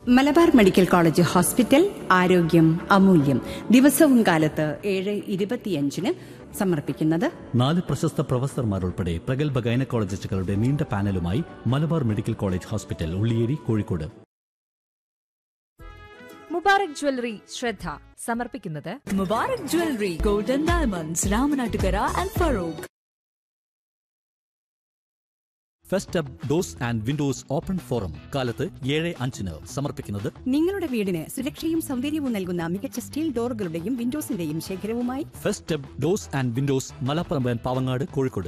Malabar medical college hospital, ആരോഗ്യം അമൂല്യം. ദിവസവും കാലത്ത് 7:25 സമർപ്പിക്കുന്നത് 4 പ്രശസ്ത പ്രൊഫസർമാരുൾപ്പെടെ പ്രഗത്ഭ ഗൈനക്കോളജിസ്റ്റുകളുടെ നീണ്ട പാനലുമായി Malabar medical college hospital, Ulliyeri, Kozhikode. Mubarak jewellery ശ്രദ്ധ സമർപ്പിക്കുന്നത് Mubarak jewellery, golden diamonds, Ramanattukara and Farooq. First up dose and Windows open forum കാലത്ത് 7:05 സമർപ്പിക്കുന്നത് നിങ്ങളുടെ വീടിന് സുരക്ഷയും സൗന്ദര്യവും നൽകുന്ന മികച്ച steel ഡോറുകളുടെയും വിൻഡോസിന്റെയും ശേഖരവുമായി first up dose and Windows, Malappuram, Pavangad, Kozhikode.